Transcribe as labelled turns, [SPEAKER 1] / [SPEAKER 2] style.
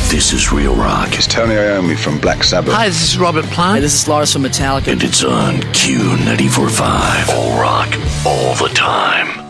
[SPEAKER 1] This is Real Rock.
[SPEAKER 2] It's Tony Iommi from Black Sabbath.
[SPEAKER 3] Hi, this is Robert Plant.
[SPEAKER 4] Hey, this is Lars from Metallica.
[SPEAKER 1] And it's on Q94.5. All rock, all the time.